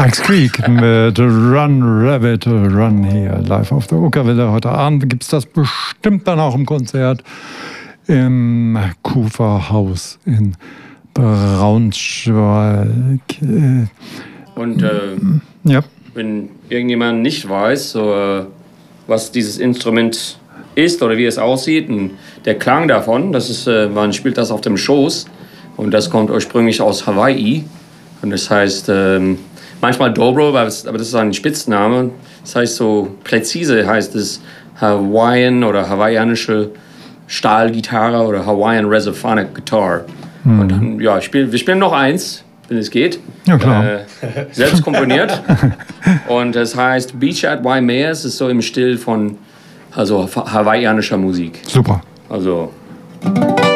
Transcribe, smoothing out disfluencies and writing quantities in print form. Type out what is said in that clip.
Ike's Creek mit Run Rabbit Run hier live auf der Uckerwelle. Heute Abend gibt es das bestimmt dann auch im Konzert im Kuferhaus in Braunschweig. Und ja. Wenn irgendjemand nicht weiß, was dieses Instrument ist oder wie es aussieht, und der Klang davon, das ist, man spielt das auf dem Schoß und das kommt ursprünglich aus Hawaii und das heißt manchmal Dobro, aber das ist ein Spitzname. Das heißt so präzise heißt es Hawaiian oder hawaiianische Stahlgitarre oder Hawaiian Resophonic Guitar. Und dann, ja, wir spielen noch eins, wenn es geht. Ja, klar. Selbst komponiert. Und es heißt Beach at Waimea. Es ist so im Stil von hawaiianischer Musik. Super. Also